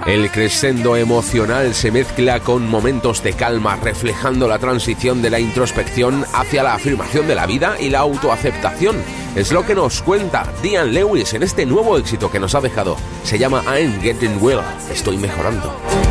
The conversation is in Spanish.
El crescendo emocional se mezcla con momentos de calma, reflejando la transición de la introspección hacia la afirmación de la vida y la autoaceptación. Es lo que nos cuenta Diane Lewis en este nuevo éxito que nos ha dejado. Se llama I'm Getting Well, estoy mejorando.